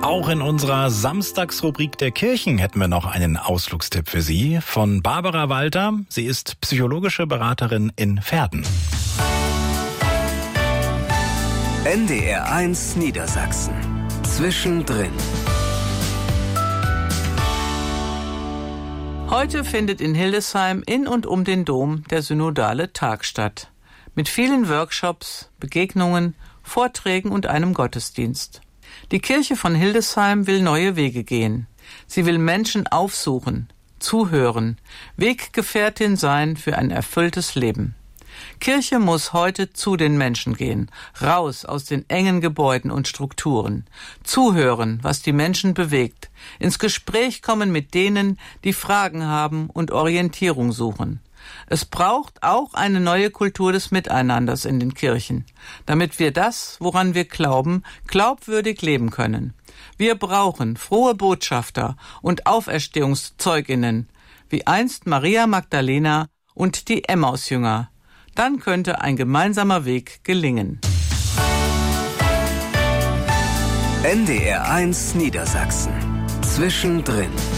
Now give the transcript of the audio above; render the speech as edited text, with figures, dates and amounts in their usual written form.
Auch in unserer Samstagsrubrik der Kirchen hätten wir noch einen Ausflugstipp für Sie von Barbara Walter. Sie ist psychologische Beraterin in Verden. NDR1 Niedersachsen. Zwischendrin. Heute findet in Hildesheim in und um den Dom der synodale Tag statt. Mit vielen Workshops, Begegnungen, Vorträgen und einem Gottesdienst. Die Kirche von Hildesheim will neue Wege gehen. Sie will Menschen aufsuchen, zuhören, Weggefährtin sein für ein erfülltes Leben. Kirche muss heute zu den Menschen gehen, raus aus den engen Gebäuden und Strukturen, zuhören, was die Menschen bewegt, ins Gespräch kommen mit denen, die Fragen haben und Orientierung suchen. Es braucht auch eine neue Kultur des Miteinanders in den Kirchen, damit wir das, woran wir glauben, glaubwürdig leben können. Wir brauchen frohe Botschafter und Auferstehungszeuginnen, wie einst Maria Magdalena und die Emmausjünger. Dann könnte ein gemeinsamer Weg gelingen. NDR1 Niedersachsen. Zwischendrin.